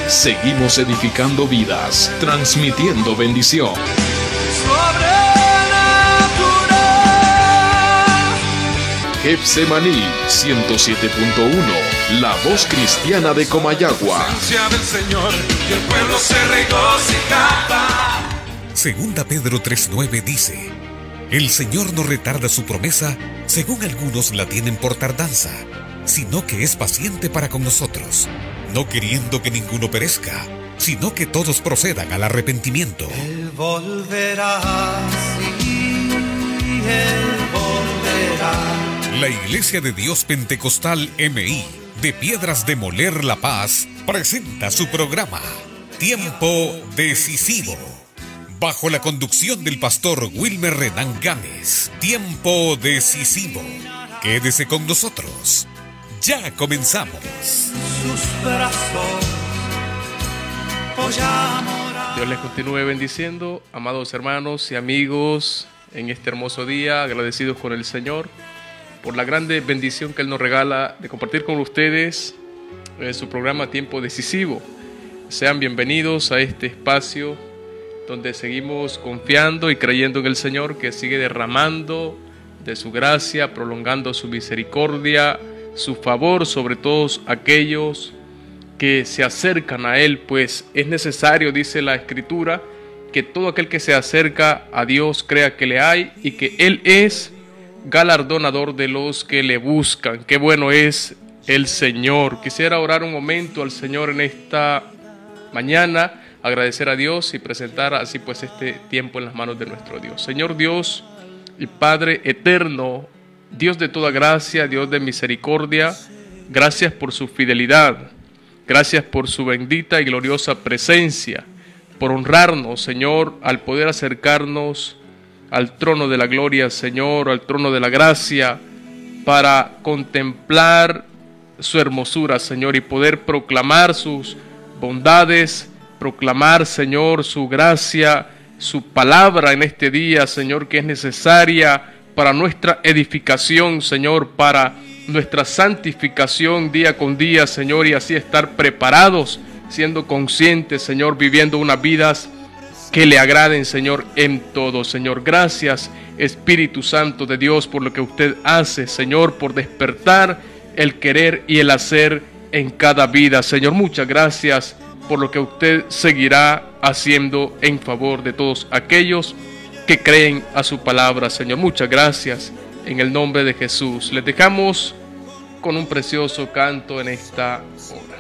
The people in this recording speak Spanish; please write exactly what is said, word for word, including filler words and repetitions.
Seguimos edificando vidas, transmitiendo bendición. Getsemaní ciento siete punto uno, la voz cristiana de Comayagua. Segunda Pedro tres nueve dice: el Señor no retarda su promesa, según algunos la tienen por tardanza, sino que es paciente para con nosotros, no queriendo que ninguno perezca, sino que todos procedan al arrepentimiento. Él volverá, sí, Él volverá. La Iglesia de Dios Pentecostal M I de Piedras de Moler La Paz presenta su programa Tiempo Decisivo, bajo la conducción del pastor Wilmer Renán Gámez. Tiempo Decisivo. Quédese con nosotros. Ya comenzamos. Sus brazos, Dios les continúe bendiciendo, amados hermanos y amigos, en este hermoso día, agradecidos con el Señor por la grande bendición que Él nos regala de compartir con ustedes eh, su programa Tiempo Decisivo. Sean bienvenidos a este espacio donde seguimos confiando y creyendo en el Señor, que sigue derramando de su gracia, prolongando su misericordia, su favor sobre todos aquellos que se acercan a Él, pues es necesario, dice la Escritura, que todo aquel que se acerca a Dios crea que le hay y que Él es galardonador de los que le buscan. Qué bueno es el Señor. Quisiera orar un momento al Señor en esta mañana, agradecer a Dios y presentar así pues este tiempo en las manos de nuestro Dios. Señor Dios y Padre eterno, Dios de toda gracia, Dios de misericordia, gracias por su fidelidad, gracias por su bendita y gloriosa presencia, por honrarnos, Señor, al poder acercarnos al trono de la gloria, Señor, al trono de la gracia, para contemplar su hermosura, Señor, y poder proclamar sus bondades, proclamar, Señor, su gracia, su palabra en este día, Señor, que es necesaria para nuestra edificación, Señor, para nuestra santificación día con día, Señor, y así estar preparados, siendo conscientes, Señor, viviendo unas vidas que le agraden, Señor, en todo. Señor, gracias, Espíritu Santo de Dios, por lo que usted hace, Señor, por despertar el querer y el hacer en cada vida. Señor, muchas gracias por lo que usted seguirá haciendo en favor de todos aquellos que creen a su palabra, Señor. Muchas gracias en el nombre de Jesús. Les dejamos con un precioso canto en esta hora.